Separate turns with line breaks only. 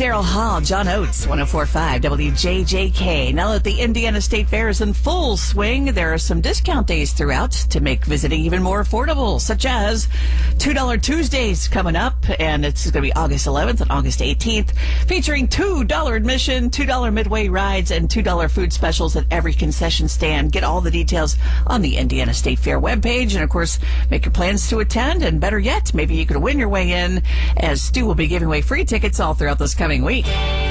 Daryl Hall, John Oates, 104.5 WJJK. Now that the Indiana State Fair is in full swing, there are some discount days throughout to make visiting even more affordable, such as $2 Tuesdays coming up, and it's going to be August 11th and August 18th, featuring $2 admission, $2 midway rides, and $2 food specials at every concession stand. Get all the details on the Indiana State Fair webpage, and of course, make your plans to attend, and better yet, maybe you could win your way in, as Stu will be giving away free tickets all throughout this coming week.